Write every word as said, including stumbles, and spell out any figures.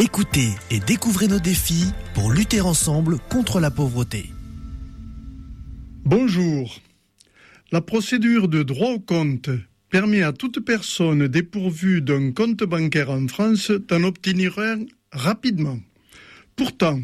Écoutez et découvrez nos défis pour lutter ensemble contre la pauvreté. Bonjour. La procédure de droit au compte permet à toute personne dépourvue d'un compte bancaire en France d'en obtenir un rapidement. Pourtant,